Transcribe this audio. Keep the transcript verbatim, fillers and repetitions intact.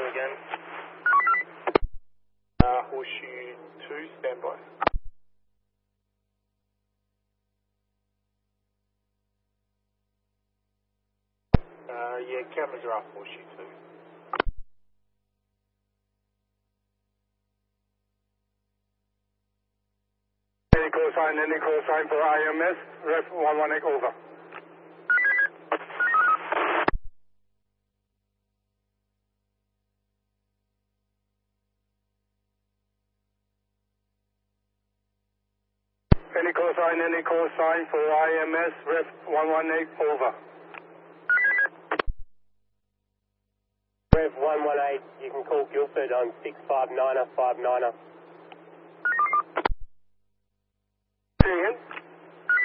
again. Uh, Horseshoe two, standby. Uh, yeah, cameras are off Horseshoe two. Any call sign, any call sign for I M S, ref one one eight over. Any call sign, any call sign for I M S, ref one one eight over. Rev one one eight, you can call Guildford on six five niner five niner.